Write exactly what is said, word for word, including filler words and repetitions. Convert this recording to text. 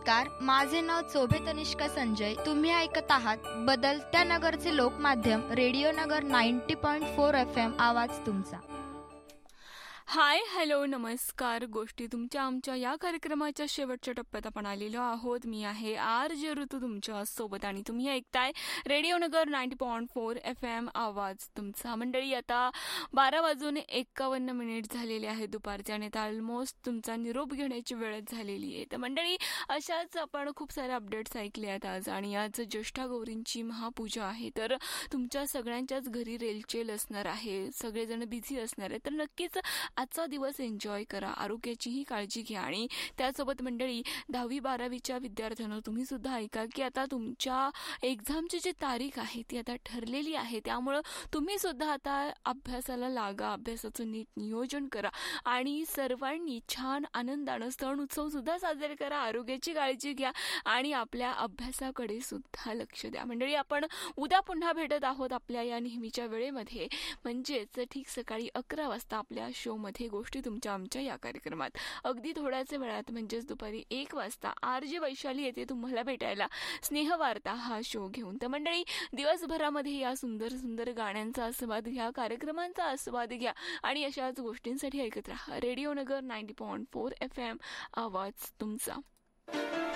नमस्कार, माझे नाव चोभे तनिष्का संजय. तुम्ही ऐकत आहात बदलत्या नगरचे लोकमाध्यम रेडिओ नगर ninety point four F M. आवाज तुमचा. हाय, हॅलो, नमस्कार. गोष्टी तुमच्या आमच्या या कार्यक्रमाच्या शेवटच्या टप्प्यात आपण आलेलो आहोत. मी आहे आर जे ऋतू तुमच्या सोबत आणि तुम्ही ऐकताय रेडिओ नगर ninety point four F M. आवाज तुमचा. मंडळी, आता बारा वाजून एक्कावन्न मिनिट झालेले आहेत दुपारचे आणि आता ऑलमोस्ट तुमचा निरोप घेण्याची वेळच झालेली आहे. तर मंडळी, अशाच आपण खूप सारे अपडेट्स ऐकले आहेत आज. आणि आज ज्येष्ठा गौरींची महापूजा आहे. तर तुमच्या सगळ्यांच्याच घरी रेलचेल असणार आहे, सगळेजण बिझी असणार आहे. तर नक्कीच आजचा दिवस एन्जॉय करा, आरोग्याचीही काळजी घ्या. आणि त्यासोबत मंडळी, दहावी बारावीच्या विद्यार्थ्यांना तुम्ही सुद्धा ऐका की आता तुमच्या एक्झामची जी तारीख आहे ती आता ठरलेली आहे. त्यामुळं तुम्ही सुद्धा आता अभ्यासाला लागा, अभ्यासाचं नीट नियोजन करा आणि सर्वांनी छान आनंदानं सण उत्सव सुद्धा साजरे करा, आरोग्याची काळजी घ्या आणि आपल्या अभ्यासाकडे सुद्धा लक्ष द्या. मंडळी, आपण उद्या पुन्हा भेटत आहोत आपल्या या नेहमीच्या वेळेमध्ये, म्हणजेच ठीक सकाळी अकरा वाजता आपल्या शो मध्ये गोष्टी तुमच्या आमच्या या कार्यक्रमात. अगदी थोड्याच वेळात म्हणजेच दुपारी एक वाजता आर जे वैशाली येते तुम्हाला भेटायला स्नेहवार्ता हा शो घेऊन. तर मंडळी, दिवसभरामध्ये या सुंदर सुंदर गाण्यांचा आस्वाद घ्या, कार्यक्रमांचा आस्वाद घ्या आणि अशाच गोष्टींसाठी ऐकत राहा रेडिओ नगर ninety point four F M. आवाज तुमचा.